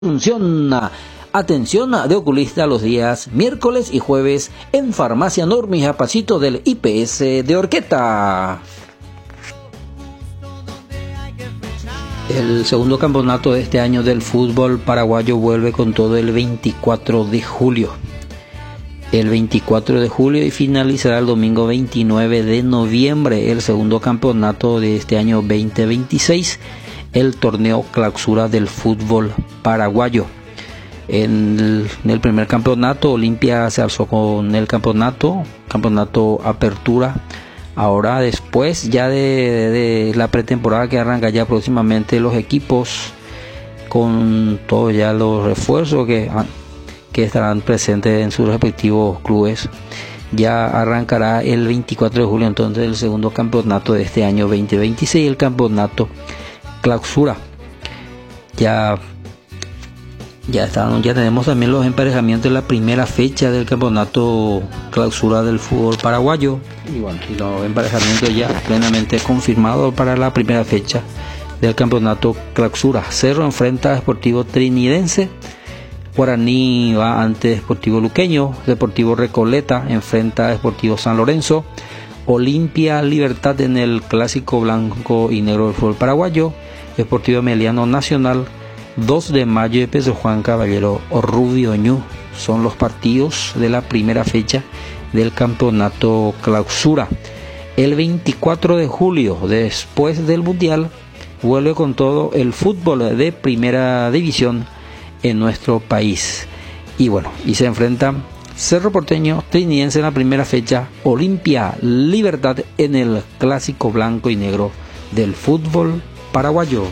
Atención de oculista los días miércoles y jueves en Farmacia Normija, pasito del IPS de Horqueta. El segundo campeonato de este año del fútbol paraguayo vuelve con todo el 24 de julio. El 24 de julio y finalizará el domingo 29 de noviembre el segundo campeonato de este año 2026, el torneo clausura del fútbol paraguayo. En el primer campeonato, Olimpia se alzó con el campeonato apertura. Ahora después ya de la pretemporada que arranca ya próximamente, los equipos con todos ya los refuerzos que estarán presentes en sus respectivos clubes, ya arrancará el 24 de julio entonces el segundo campeonato de este año 2026, el campeonato clausura. Ya tenemos también los emparejamientos de la primera fecha del campeonato clausura del fútbol paraguayo, y los emparejamientos ya plenamente confirmados para la primera fecha del campeonato clausura. Cerro enfrenta a Sportivo Trinidense, Guaraní va ante Sportivo Luqueño, Deportivo Recoleta enfrenta a Sportivo San Lorenzo, Olimpia Libertad en el clásico blanco y negro del fútbol paraguayo, Deportivo Emiliano Nacional, 2 de mayo de Peso Juan Caballero o Rubio Ñu. Son los partidos de la primera fecha del campeonato clausura. El 24 de julio, después del Mundial, vuelve con todo el fútbol de primera división en nuestro país. Y se enfrentan Cerro Porteño Trinidense en la primera fecha, Olimpia Libertad en el clásico blanco y negro del fútbol paraguayo.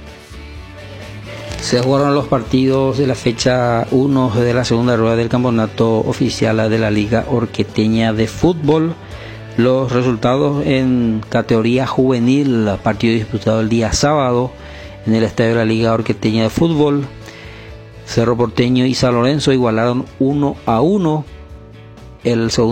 Se jugaron los partidos de la fecha 1 de la segunda rueda del campeonato oficial de la Liga Horqueteña de Fútbol. Los resultados en categoría juvenil, partido disputado el día sábado en el estadio de la Liga Horqueteña de Fútbol. Cerro Porteño y San Lorenzo igualaron 1-1. El segundo